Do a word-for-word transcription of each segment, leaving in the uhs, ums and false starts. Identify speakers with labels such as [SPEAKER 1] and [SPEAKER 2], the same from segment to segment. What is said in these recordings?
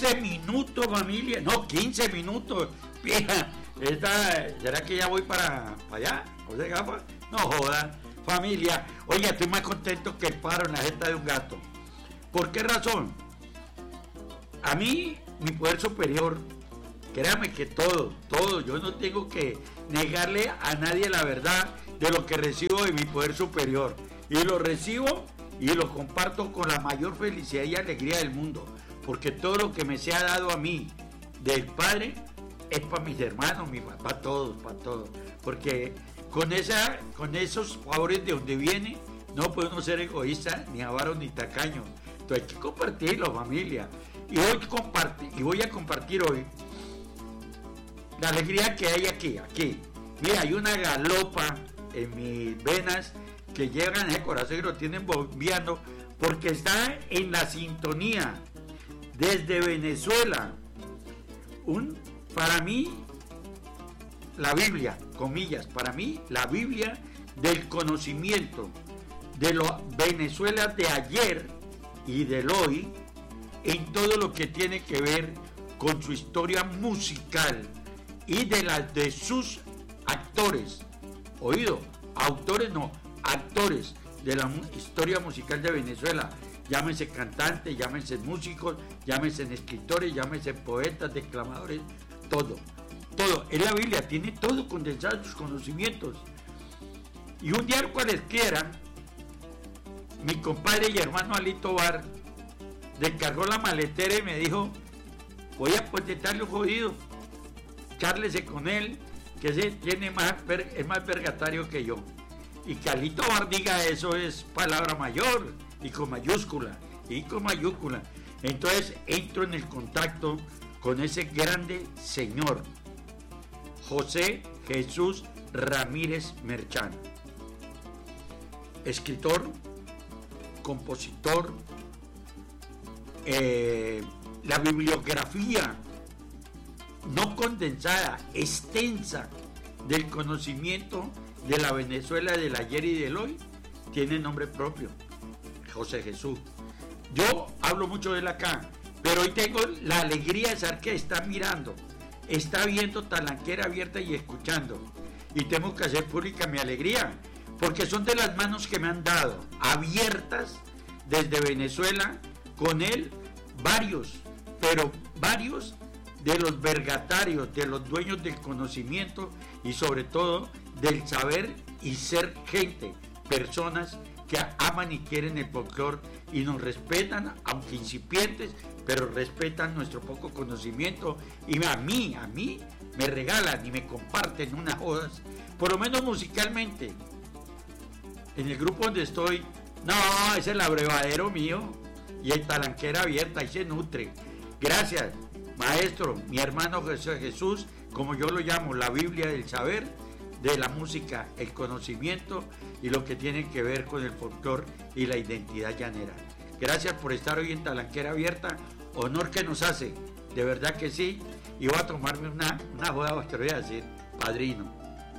[SPEAKER 1] veinte minutos, familia. No, quince minutos. Vieja, esta, ¿será que ya voy para, para allá? ¿O de gafas? No joda. Familia, oye, estoy más contento que el paro en la jeta de un gato. ¿Por qué razón? A mí, mi poder superior, créame que todo, todo, yo no tengo que negarle a nadie la verdad de lo que recibo de mi poder superior. Y lo recibo y lo comparto con la mayor felicidad y alegría del mundo. Porque todo lo que me se ha dado a mí del Padre es para mis hermanos, mi papá, para todos, para todos. Porque con, esa, con esos favores de donde viene, no puede uno ser egoísta, ni avaro, ni tacaño. Entonces hay que compartirlo, familia. Y hoy compartir, y voy a compartir hoy la alegría que hay aquí, aquí. Mira, hay una galopa en mis venas que llegan a ese corazón y lo tienen bombeando porque está en la sintonía desde Venezuela. Un, para mí, la Biblia, comillas, para mí, la Biblia del conocimiento de lo Venezuela de ayer y del hoy, en todo lo que tiene que ver con su historia musical y de las de sus actores, oído, autores no, actores de la mu- historia musical de Venezuela, llámense cantantes, llámense músicos, llámense escritores, llámense poetas, declamadores, todo, todo, en la Biblia tiene todo condensado en sus conocimientos. Y un día cualesquiera, mi compadre y hermano Alito Bar descargó la maletera y me dijo, voy a contestarle un jodido, chárlese con él, que se tiene más, es más vergatario que yo. Y que Alito Bar diga eso es palabra mayor, y con mayúscula, y con mayúscula. Entonces entro en el contacto con ese grande señor, José Jesús Ramírez Merchán, escritor, compositor, eh, la bibliografía no condensada, extensa del conocimiento de la Venezuela del ayer y del hoy, tiene nombre propio, José Jesús. Yo hablo mucho de él acá, pero hoy tengo la alegría de saber que está mirando, está viendo Talanquera Abierta y escuchando, y tengo que hacer pública mi alegría, porque son de las manos que me han dado, abiertas desde Venezuela, con él, varios, pero varios de los vergatarios, de los dueños del conocimiento y sobre todo del saber y ser gente, personas que aman y quieren el folclore y nos respetan, aunque incipientes, pero respetan nuestro poco conocimiento y a mí, a mí me regalan y me comparten unas jodas, por lo menos musicalmente. En el grupo donde estoy, no, es el abrevadero mío y el Talanquera Abierta, ahí se nutre. Gracias, maestro, mi hermano José Jesús, como yo lo llamo, la Biblia del saber, de la música, el conocimiento y lo que tiene que ver con el folclore y la identidad llanera. Gracias por estar hoy en Talanquera Abierta, honor que nos hace, de verdad que sí, y voy a tomarme una, una joda, te voy a decir, padrino.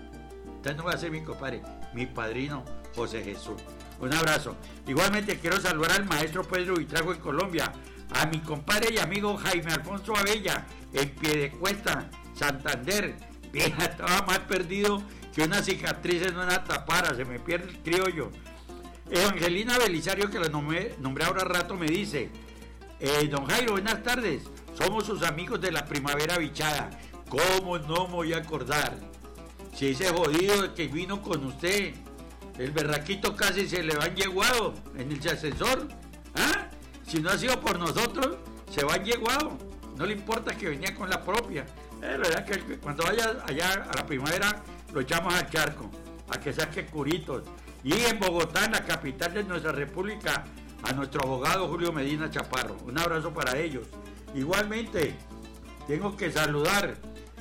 [SPEAKER 1] Usted no va a ser mi compadre, mi padrino José Jesús. Un abrazo. Igualmente quiero saludar al maestro Pedro Vitrago en Colombia, a mi compadre y amigo Jaime Alfonso Abella, en Piedecuesta, Santander. Vieja, estaba más perdido que una cicatriz en una tapara, se me pierde el criollo. Evangelina Belisario, que la nombré, nombré ahora rato, me dice, eh, don Jairo, buenas tardes, somos sus amigos de la Primavera Bichada. ¿Cómo no me voy a acordar? Si ese jodido de que vino con usted, el berraquito casi se le va enyeguado en el ascensor, ¿ah? Si no ha sido por nosotros, se va enyeguado, no le importa que venía con la propia. Es verdad que cuando vaya allá a la Primavera lo echamos al charco, a que saque curitos. Y en Bogotá, en la capital de nuestra república, a nuestro abogado Julio Medina Chaparro. Un abrazo para ellos. Igualmente, tengo que saludar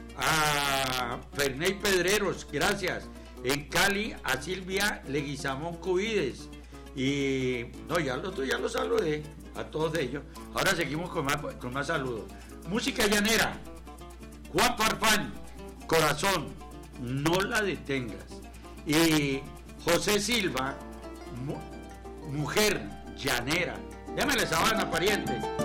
[SPEAKER 1] a Ferney Pedreros, gracias. En Cali, a Silvia Leguizamón Cubides. Y no, ya lo, ya lo saludé a todos ellos. Ahora seguimos con más, con más saludos. Música llanera. Juan Farfán, Corazón, no la detengas. Y José Silva, mu- Mujer llanera. Llámale Sabana, pariente.